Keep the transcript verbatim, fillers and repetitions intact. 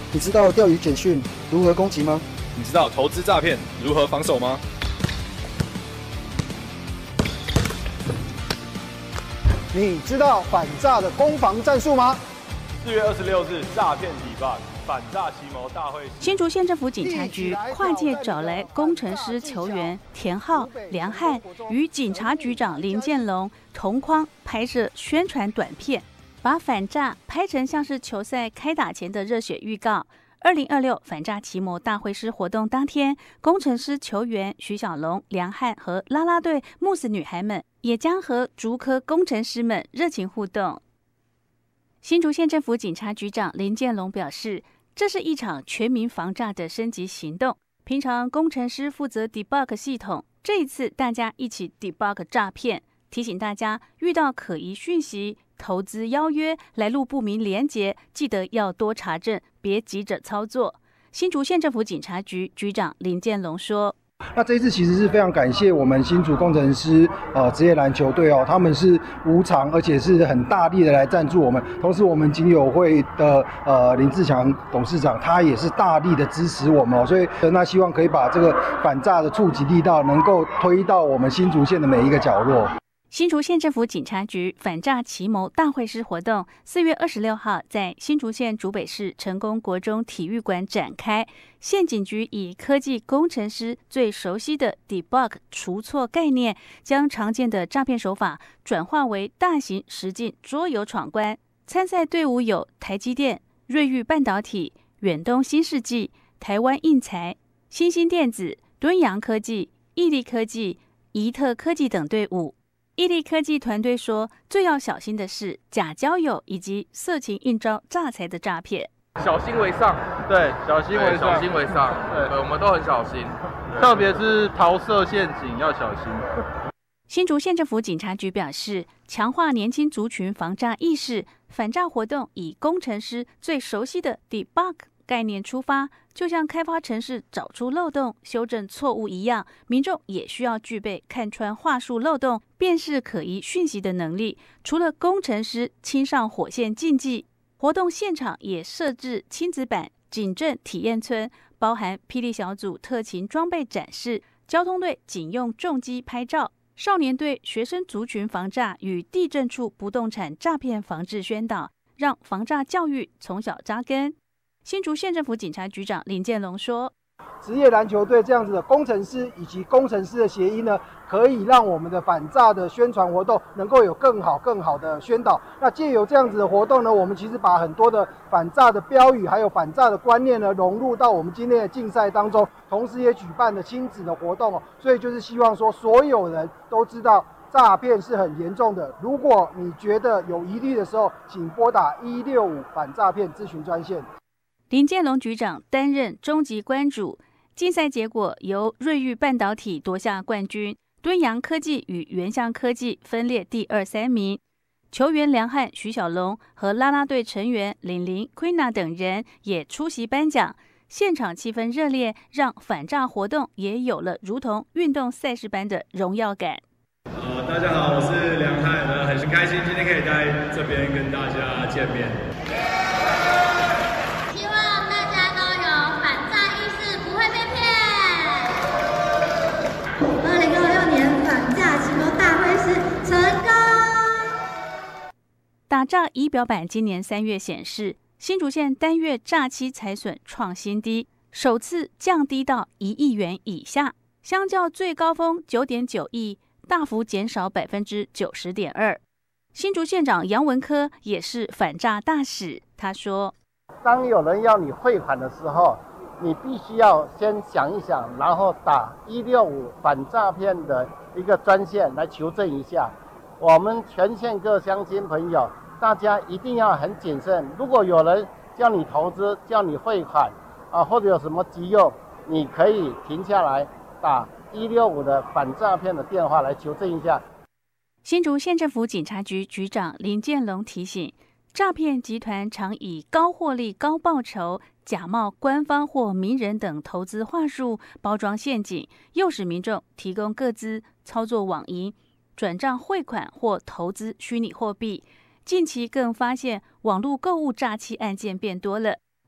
你知道钓鱼简讯如何攻击吗？ 你知道投资诈骗如何防守吗？ 你知道反诈的攻防战术吗？ 四月二十六日，诈骗 debug 反诈奇谋大会。 新竹县政府警察局跨界找来工程师球员田浩、梁汉与警察局长林建龙同框拍摄宣传短片，把反诈拍成像是球赛开打前的热血预告。二零二六反诈奇谋大会师活动当天，工程师球员徐小龙、梁汉和啦啦队慕斯女孩们也将和竹科工程师们热情互动。新竹县政府警察局长林建龙表示，这是一场全民防诈的升级行动。平常工程师负责 debug 系统，这一次大家一起 debug 诈骗，提醒大家遇到可疑讯息、投资邀约、来路不明连结，记得要多查证，别急着操作。新竹县政府警察局局长林建龙说， 那这一次其实是非常感谢我们新竹工程师呃职业篮球队哦，他们是无偿而且是很大力的来赞助我们，同时我们警友会的呃林志强董事长他也是大力的支持我们哦，所以那希望可以把这个反诈的触及力道能够推到我们新竹县的每一个角落。 新竹县政府警察局反诈奇谋大会师活动四月二十六号在新竹县竹北市成功国中体育馆展开。县警局以科技工程师最熟悉的 debug 除错概念，将常见的诈骗手法转化为大型实境桌游闯关。参赛队伍有台积电、瑞昱半导体、远东新世纪、台湾印材、新兴电子、敦洋科技、毅力科技、怡特科技等队伍。毅力科技团队说，最要小心的是假交友以及色情应招诈财的诈骗。 小心为上， 对，小心为上， 小心为上， 对， 对，我们都很小心， 特别是桃色陷阱要小心。 新竹县政府警察局表示，强化年轻族群防诈意识，反诈活动以工程师最熟悉的 debug 概念出发，就像开发程式找出漏洞、修正错误一样，民众也需要具备看穿话术漏洞、辨识可疑讯息的能力。除了工程师亲上火线竞技，活动现场也设置亲子版警政体验村，包含霹雳小组特勤装备展示、交通队警用重机拍照、少年队学生族群防诈与地政处不动产诈骗防治宣导，让防诈教育从小扎根。新竹县政府警察局长林建龙说， 职业篮球队这样子的工程师以及工程师的协议呢，可以让我们的反诈的宣传活动能够有更好更好的宣导。那借由这样子的活动呢，我们其实把很多的反诈的标语还有反诈的观念呢融入到我们今天的竞赛当中，同时也举办了亲子的活动哦。所以就是希望说所有人都知道诈骗是很严重的，如果你觉得有疑虑的时候，请拨打一六五反诈骗咨询专线。 林建龙局长担任终极关主，竞赛结果由瑞昱半导体夺下冠军，敦洋科技与原相科技分列第二、三名。球员梁汉、徐小龙和啦啦队成员玲玲、Queena 等人也出席颁奖，现场气氛热烈，让反诈活动也有了如同运动赛事般的荣耀感。 呃，大家好，我是梁汉，呃，很开心今天可以在这边跟大家见面。 打诈仪表板今年三月显示，新竹县单月诈欺财损创新低，首次降低到一亿元以下，相较最高峰九点九亿，大幅减少百分之九十点二。新竹县长杨文科也是反诈大使，他说：“ 当有人要你汇款的时候，你必须要先想一想，然后打一六五反诈骗的一个专线来求证一下。我们全县各乡亲朋友，大家一定要很谨慎。如果有人叫你投资、叫你汇款啊，或者有什么急用，你可以停下来打一六五的反诈骗的电话来求证一下。” 新竹县政府警察局局长林建龙提醒，诈骗集团常以高获利、高报酬、假冒官方或名人等投资话术包装陷阱，诱使民众提供个资、操作网银、转账汇款或投资虚拟货币。近期更发现网络购物诈欺案件变多了，